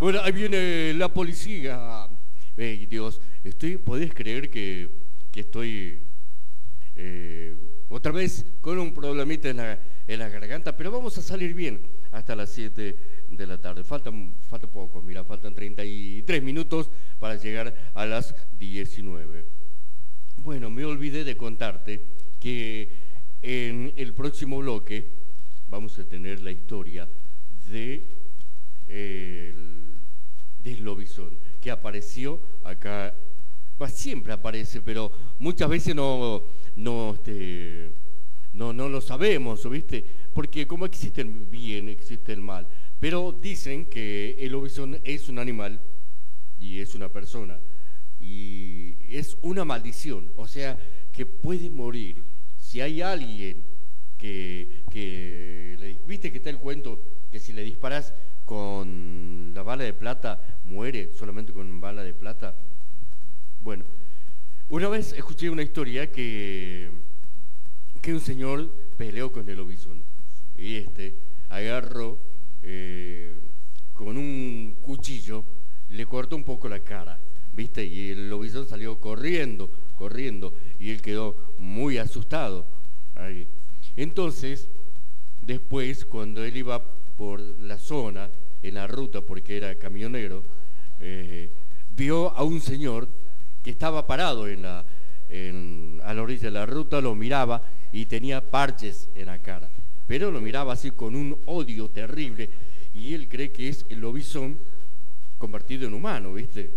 Bueno, ahí viene la policía. Dios, ¿podés creer que estoy otra vez con un problemita en la garganta? Pero vamos a salir bien hasta las 7 de la tarde. Falta poco, mira, faltan 33 minutos para llegar a las 19. Bueno, me olvidé de contarte que en el próximo bloque vamos a tener la historia del lobizón, que apareció acá. Siempre aparece, pero muchas veces no lo sabemos, ¿viste? Porque como existe el bien, existe el mal. Pero dicen que el lobizón es un animal y es una persona. Y es una maldición, o sea, que puede morir. Si hay alguien ¿viste que está el cuento que si le disparas con la bala de plata, muere solamente con bala de plata? Bueno, una vez escuché una historia que un señor peleó con el lobizón y agarró con un cuchillo, le cortó un poco la cara, ¿viste? Y el lobizón salió corriendo, y él quedó muy asustado ahí. Entonces, después, cuando él iba por la zona, en la ruta, porque era camionero, vio a un señor que estaba parado a la orilla de la ruta, lo miraba y tenía parches en la cara, pero lo miraba así con un odio terrible, y él cree que es el lobizón convertido en humano, ¿viste?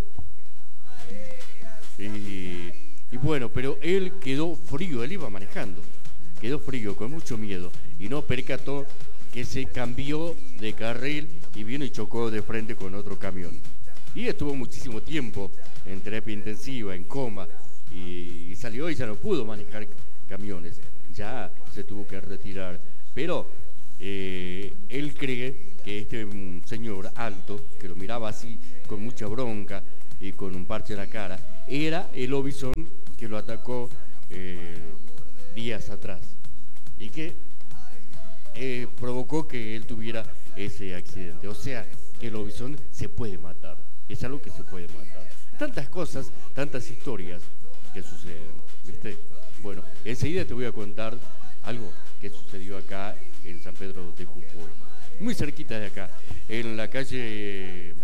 Y bueno, pero él quedó frío, él iba manejando, quedó frío, con mucho miedo, y no percató que se cambió de carril y vino y chocó de frente con otro camión. Y estuvo muchísimo tiempo en terapia intensiva, en coma, y salió y ya no pudo manejar camiones, ya se tuvo que retirar. Pero él cree que este señor alto, que lo miraba así con mucha bronca y con un parche en la cara, era el lobizón que lo atacó días atrás y que provocó que él tuviera ese accidente. O sea, que el lobizón se puede matar, es algo que se puede matar. Tantas cosas, tantas historias que suceden, ¿viste? Bueno, enseguida te voy a contar algo que sucedió acá en San Pedro de Jujuy, muy cerquita de acá, en la calle,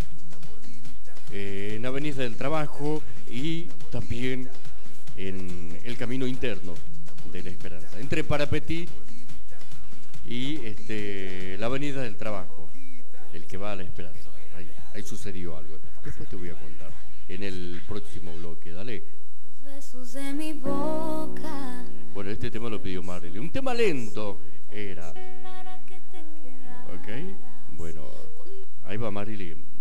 en Avenida del Trabajo, y también en el camino interno de la Esperanza, entre Parapetí y la Avenida del Trabajo, el que va a la Esperanza. Ahí sucedió algo. Después te voy a contar en el próximo bloque. Dale. Bueno, este tema lo pidió Marilyn. Un tema lento era. ¿Ok? Bueno, ahí va Marilyn.